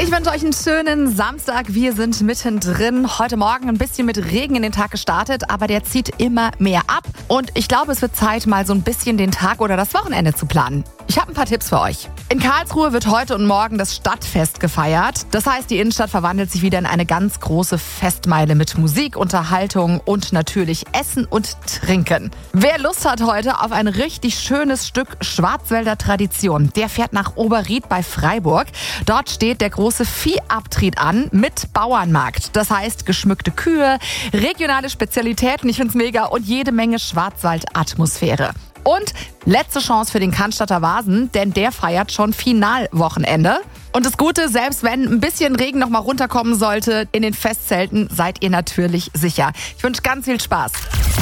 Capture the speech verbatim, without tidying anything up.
Ich wünsche euch einen schönen Samstag. Wir sind mittendrin. Heute Morgen ein bisschen mit Regen in den Tag gestartet, aber der zieht immer mehr ab. Und ich glaube, es wird Zeit, mal so ein bisschen den Tag oder das Wochenende zu planen. Ich habe ein paar Tipps für euch. In Karlsruhe wird heute und morgen das Stadtfest gefeiert. Das heißt, die Innenstadt verwandelt sich wieder in eine ganz große Festmeile mit Musik, Unterhaltung und natürlich Essen und Trinken. Wer Lust hat heute auf ein richtig schönes Stück Schwarzwälder Tradition, der fährt nach Oberried bei Freiburg. Dort steht der große Viehabtrieb an mit Bauernmarkt. Das heißt geschmückte Kühe, regionale Spezialitäten, ich find's mega, und jede Menge Schwarzwald-Atmosphäre. Und letzte Chance für den Cannstatter Vasen, denn der feiert schon Finalwochenende. Und das Gute, selbst wenn ein bisschen Regen noch mal runterkommen sollte, in den Festzelten seid ihr natürlich sicher. Ich wünsche ganz viel Spaß.